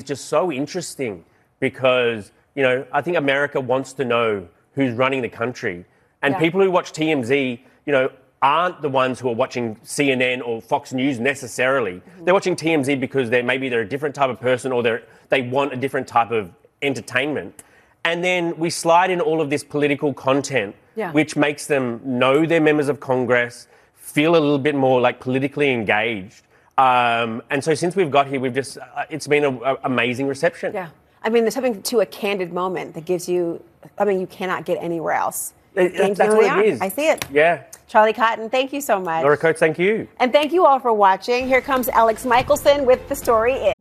just so interesting because, you know, I think America wants to know who's running the country. And people who watch TMZ, you know, aren't the ones who are watching CNN or Fox News necessarily. They're watching TMZ because maybe they're a different type of person or they want a different type of entertainment. And then we slide in all of this political content, which makes them know they're members of Congress, feel a little bit more like politically engaged. And so since we've got here, it's been an amazing reception. Yeah. I mean, there's something to a candid moment that gives you, I mean, you cannot get anywhere else. That's what it is. I see it. Yeah. Charlie Cotton, thank you so much. Laura Coates, thank you. And thank you all for watching. Here comes Alex Michelson with The Story Is.